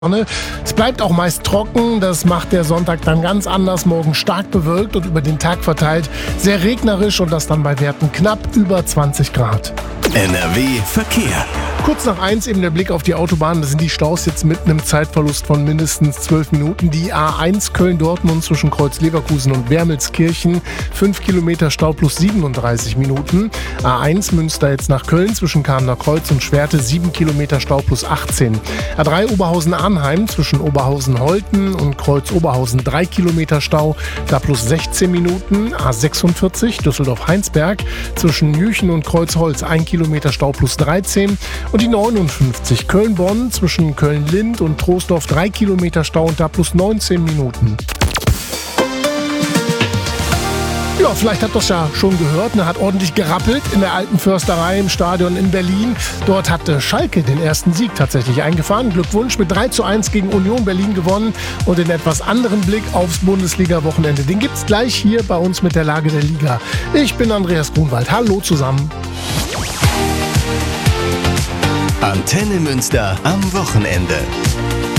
Sonne. Es bleibt auch meist trocken, das macht der Sonntag dann ganz anders. Morgen stark bewölkt und über den Tag verteilt sehr regnerisch und das dann bei Werten knapp über 20 Grad. NRW Verkehr. Kurz nach 1 eben der Blick auf die Autobahn. Da sind die Staus jetzt mit einem Zeitverlust von mindestens 12 Minuten. Die A1 Köln-Dortmund zwischen Kreuz-Leverkusen und Wermelskirchen. 5 Kilometer Stau plus 37 Minuten. A1 Münster jetzt nach Köln zwischen Kamener Kreuz und Schwerte. 7 Kilometer Stau plus 18. A3 Oberhausen-Arnheim zwischen Oberhausen-Holten und Kreuz-Oberhausen. 3 Kilometer Stau, da plus 16 Minuten. A46 Düsseldorf-Heinsberg zwischen Jüchen und Kreuzholz. 1 Kilometer Stau plus 13. Und die 59 Köln-Bonn zwischen Köln-Lind und Troisdorf 3 Kilometer Stau und da plus 19 Minuten. Ja, vielleicht habt ihr das ja schon gehört. Hat ordentlich gerappelt in der alten Försterei im Stadion in Berlin. Dort hatte Schalke den ersten Sieg tatsächlich eingefahren. Glückwunsch, mit 3:1 gegen Union Berlin gewonnen. Und den etwas anderen Blick aufs Bundesliga-Wochenende, den gibt's gleich hier bei uns mit der Lage der Liga. Ich bin Andreas Grunwald. Hallo zusammen. Antenne Münster am Wochenende.